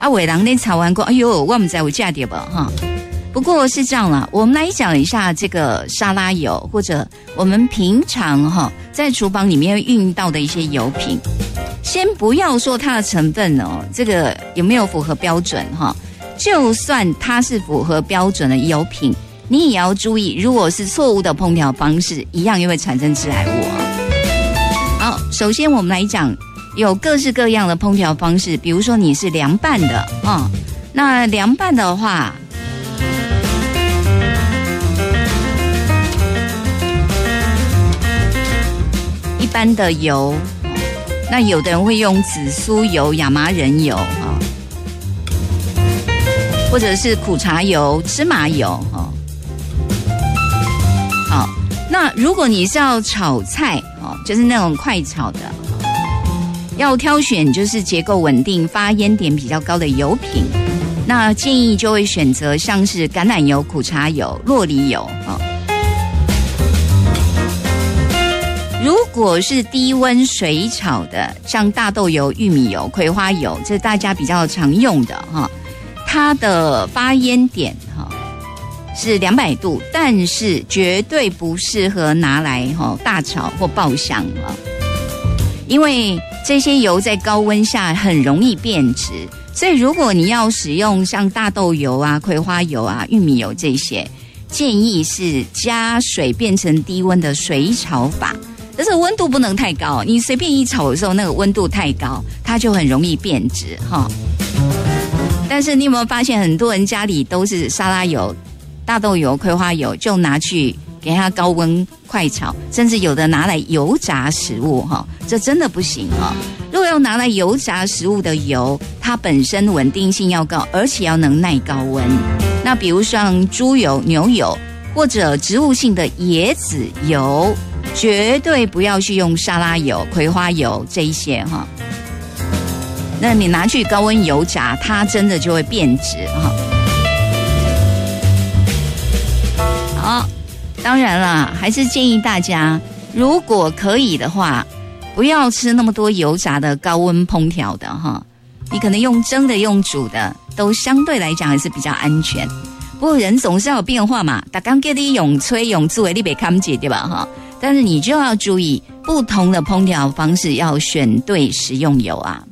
啊，伟人那炒完过，哎呦，我们在有价点吧哈。不过是这样啦，我们来讲一下这个沙拉油，或者我们平常哈在厨房里面运到的一些油品。先不要说它的成分哦，这个有没有符合标准哈？就算它是符合标准的油品，你也要注意，如果是错误的烹调方式，一样也会产生致癌物哦。好，首先我们来讲，有各式各样的烹调方式，比如说你是凉拌的啊，那凉拌的话，一般的油。那有的人会用紫苏油、亚麻仁油哈，或者是苦茶油、芝麻油哈。好，那如果你是要炒菜哦，就是那种快炒的，要挑选就是结构稳定、发烟点比较高的油品。那建议就会选择像是橄榄油、苦茶油、酪梨油啊。如果是低温水炒的，像大豆油、玉米油、葵花油，这是大家比较常用的哈。它的发烟点哈是200度，但是绝对不适合拿来大炒或爆香啊，因为这些油在高温下很容易变质，所以如果你要使用像大豆油啊、葵花油啊、玉米油这些，建议是加水变成低温的水炒法。但是温度不能太高，你随便一炒的时候，那个温度太高，它就很容易变质哈。但是你有没有发现，很多人家里都是沙拉油、大豆油、葵花油，就拿去给它高温快炒，甚至有的拿来油炸食物哈，这真的不行哈。如果要拿来油炸食物的油，它本身稳定性要高，而且要能耐高温。那比如像猪油、牛油或者植物性的椰子油。绝对不要去用沙拉油、葵花油这一些哈，那你拿去高温油炸，它真的就会变质哈。好，当然了，还是建议大家，如果可以的话，不要吃那么多油炸的高温烹调的哈。你可能用蒸的、用煮的，都相对来讲还是比较安全。不过人总是要有变化嘛，大刚给你用吹用煮的，你别看不起对吧哈？但是你就要注意，不同的烹调方式要选对食用油啊。